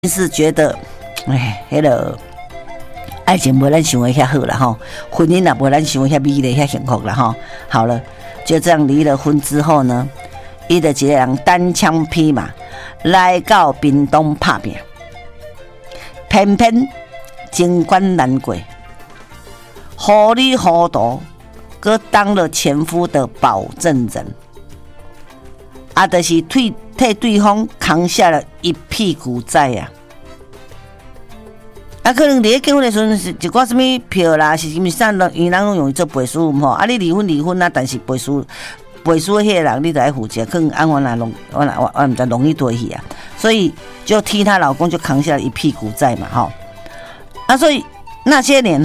是觉得，迄个爱情无咱想的遐好啦吼，婚姻也无咱想的遐美丽遐幸福啦吼。好了，就这样离了婚之后呢，伊就一个人单枪匹马来到屏东打拼，偏偏情关难过，糊里糊涂，搁当了前夫的保证人，就是替对方扛下了一屁股债呀！可能你结婚的时候是一寡什么票啦，是因为啥人因人拢用做背书吼，你离婚啊，但是背书的迄个人你就要负责，可能我唔知容易对去啊，所以就替她老公就扛下了一屁股债嘛吼。所以那些年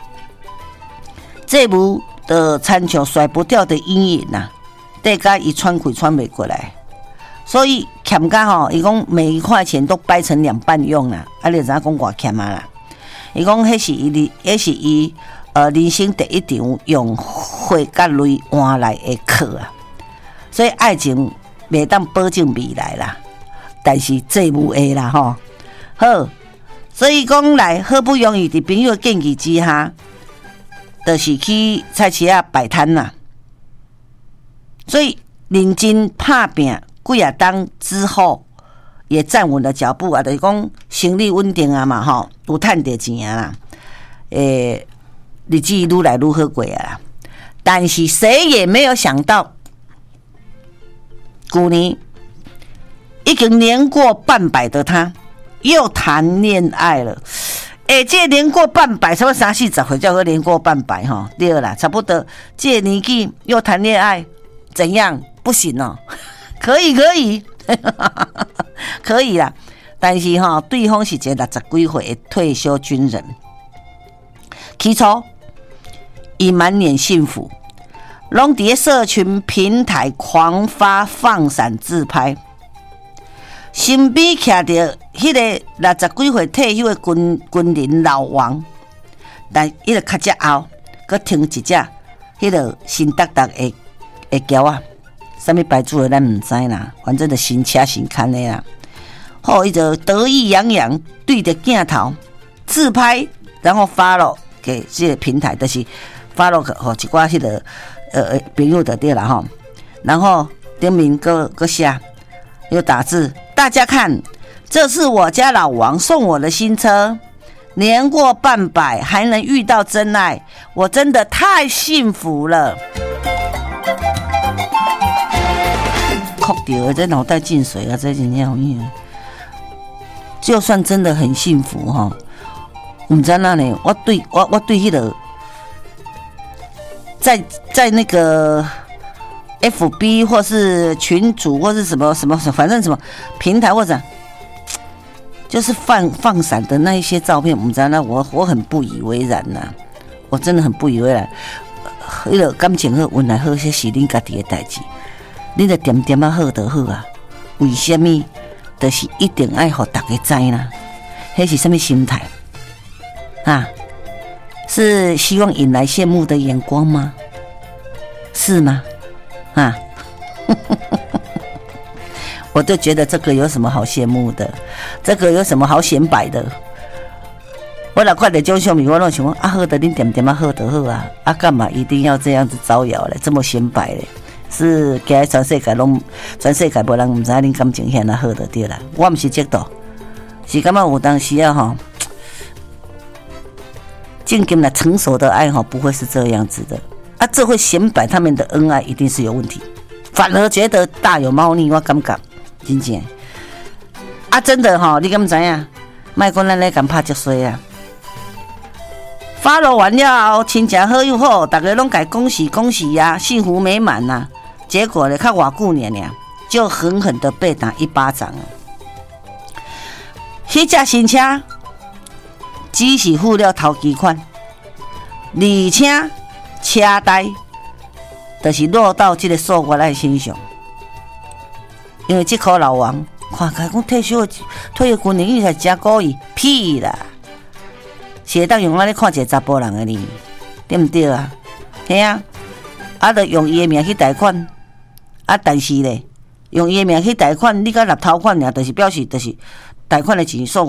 这部的参球甩不掉的阴影大家一穿开穿不过来。所以欠到伊讲每一块钱都掰成两半用啦，你就知影讲偌欠啦。伊讲迄是伊人生第一场用血甲泪换来的课啊。所以爱情袂当保证未来啦，但是这无会啦吼。好，所以讲来好不容易伫朋友建议之下，就是去菜市仔摆摊啦。所以认真打拼。几啊当之后，也站稳了脚步啊，就是讲生理稳定啊嘛，吼，有赚到钱啊啦，日子愈来愈好过啊啦。但是谁也没有想到，去年已经年过半百的他，又谈恋爱了。这年过半百，差不多30-40岁叫做年过半百哈，对啦，差不多这年纪又谈恋爱，怎样不行哦？可以，可以啦。但是对方是一个60几岁的退休军人。起初，伊满脸幸福，拢伫社群平台狂发放闪自拍，身边徛着迄个60几岁退休的军人老王，但伊个脚只后，佮停一只迄个新达达的轿啊。什么牌子的咱唔知啦，反正就新车新看的啦。后伊就得意洋洋对着镜头自拍，然后发了给这个平台，就是发了一寡迄个朋友的对啦吼。然后顶面个写又打字，大家看，这是我家老王送我的新车，年过半百还能遇到真爱，我真的太幸福了。哭掉，这脑袋进水啊！这真正就算真的很幸福哈，唔知那呢？我对迄个在那个 FB 或是群组或是什么，反正什么平台或者就是放闪的那一些照片，唔知那我很不以为然呐，我真的很不以为然。迄个感情好，运来好，些是恁家己的代志。你著点点啊好就好啊，为什么？就是一定爱互大家知啦。迄是什么心态啊？是希望引来羡慕的眼光吗？是吗？啊？我就觉得这个有什么好羡慕的？这个有什么好显摆的？我若看到这种相片，我拢想讲啊，好的，恁点点啊好就好啊，干嘛一定要这样子招摇嘞？这么显摆嘞？是给全世界无人唔知恁感情遐那好就对啦。我唔是这度，是感觉有当时啊正经的成熟的爱不会是这样子的啊，这会显摆他们的恩爱一定是有问题，反而觉得大有猫腻。我感觉真正啊，真的你敢知影？莫讲咱咧敢拍足衰啊！发了完了，亲情好又好，大家拢该恭喜呀，幸福美满呐。结果呢，看偌久年就狠狠的被打一巴掌了。迄架新车只是付了头期款，而且车贷就是落到这个数月的身上，因为这颗老王看起来讲退休军人伊才真故意，屁啦！是会当用咱咧看一个查甫人的呢，对不对啊？嘿啊，就用伊的名去贷款，但是咧，用伊的名去贷款，你甲立头款尔，就是表示就是贷款的钱数